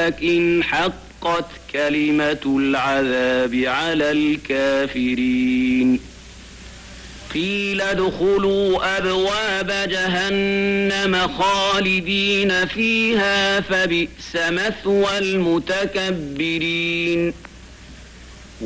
ولكن حقت كلمة العذاب على الكافرين. قيل ادخلوا أبواب جهنم خالدين فيها فبئس مثوى المتكبرين.